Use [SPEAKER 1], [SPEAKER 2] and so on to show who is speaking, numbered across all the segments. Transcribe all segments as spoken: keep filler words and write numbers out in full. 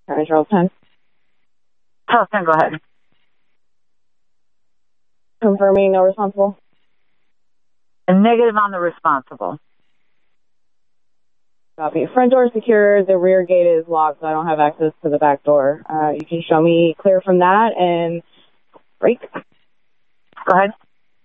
[SPEAKER 1] All right, Charles ten.
[SPEAKER 2] Charles ten, go ahead.
[SPEAKER 1] Confirming no responsible.
[SPEAKER 2] A negative on the responsible.
[SPEAKER 1] Copy. Front door is secure. The rear gate is locked, so I don't have access to the back door. Uh, you can show me clear from that and break.
[SPEAKER 2] Go ahead.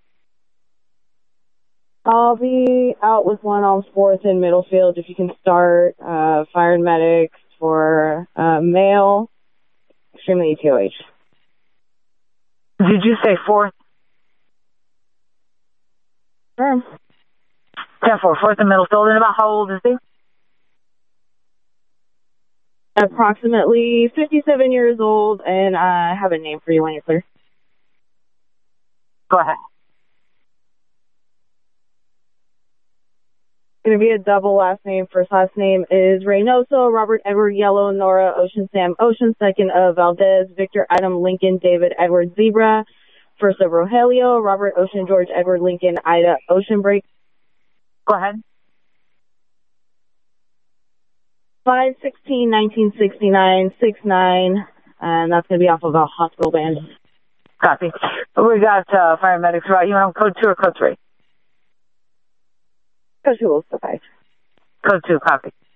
[SPEAKER 1] I'll be out with one on fourth in Middlefield. If you can start uh, fire and medics for uh, male, extremely E T O H.
[SPEAKER 2] Did you say fourth?
[SPEAKER 1] Sure.
[SPEAKER 2] ten four, fourth in Middlefield. And about how old is he?
[SPEAKER 1] Approximately fifty-seven years old, and I have a name for you when you're clear.
[SPEAKER 2] Go ahead.
[SPEAKER 1] Going to be a double last name. First last name is Reynoso, Robert Edward Yellow, Nora Ocean Sam Ocean, second of Valdez, Victor Adam Lincoln, David Edward Zebra, first of Rogelio, Robert Ocean, George Edward Lincoln, Ida Ocean Break.
[SPEAKER 2] Go ahead.
[SPEAKER 1] five sixteen nineteen sixty-nine, six nine, and that's going to be off of a hospital band.
[SPEAKER 2] Copy. We got uh, fire medics, right? You want code two or code three?
[SPEAKER 1] Code two will suffice.
[SPEAKER 2] Code two, copy.